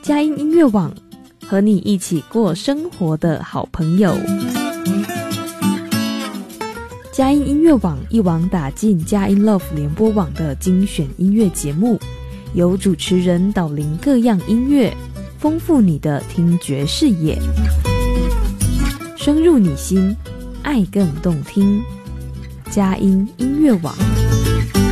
佳音音乐网，和你一起过生活的好朋友。佳音音乐网一网打尽佳音 Love 联播网的精选音乐节目，由主持人导聆各样音乐，丰富你的听觉视野，深入你心，爱更动听。佳音音乐网。